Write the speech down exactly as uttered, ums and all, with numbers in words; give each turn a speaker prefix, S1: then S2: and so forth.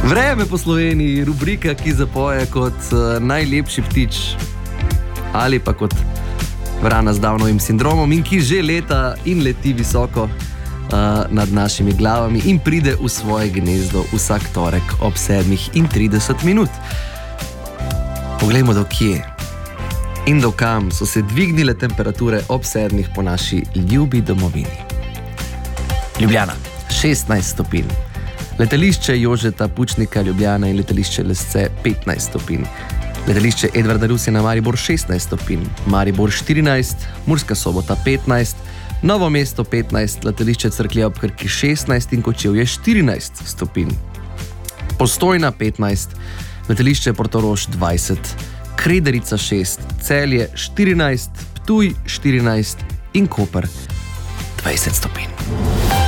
S1: Vreme po Sloveniji, rubrika, ki zapoje kot uh, najlepši ptič ali pa kot vrana z Downovim sindromom in ki že leta in leti visoko uh, nad našimi glavami in pride v svoje gnezdo vsak torek ob sedmih in trideset minut. Poglejmo, do kje in do kam so se dvignile temperature ob sedmih po naši ljubi domovini. Ljubljana, šestnajst stopinj. Letališče Jožeta Pučnika Ljubljana in letališče Lesce petnajst stopinj. Letališče Edvarda Rusjana Maribor šestnajst stopinj, Maribor štirinajst, Murska Sobota petnajst, Novo mesto petnajst, letališče Cerklje ob Krki šestnajst in Kočevje štirinajst stopinj. Postojna petnajst, letališče Portorož dvajset, Krederica šest, Celje štirinajst, Ptuj štirinajst in Koper dvajset stopinj.